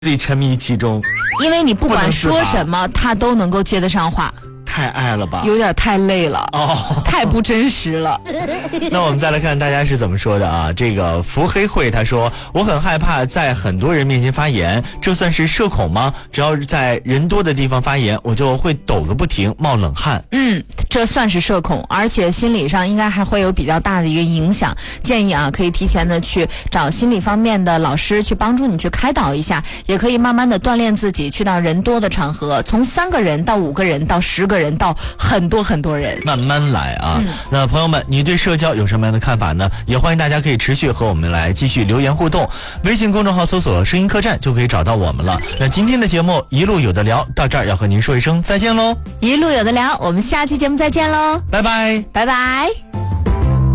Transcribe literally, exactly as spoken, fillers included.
自己沉迷其中， 因为你不管说什么，他都能够接得上话。 太爱了吧， 有点太累了哦， 太不真实了。 那我们再来看大家是怎么说的啊？这个福黑会他说，我很害怕在很多人面前发言，这算是社恐吗？只要是在人多的地方发言，我就会抖个不停，冒冷汗。 嗯，这算是社恐，而且心理上应该还会有比较大的一个影响。建议啊，可以提前的去找心理方面的老师去帮助你去开导一下，也可以慢慢的锻炼自己，去到人多的场合，从三个人到五个人到十个人。人到很多很多人， 慢慢来啊、嗯、那朋友们，你对社交有什么样的看法呢？也欢迎大家可以持续和我们来继续留言互动，微信公众号搜索声音客栈就可以找到我们了。那今天的节目一路有的聊到这儿，要和您说一声再见喽。 一路有的聊，我们下期节目再见喽， 拜拜拜拜。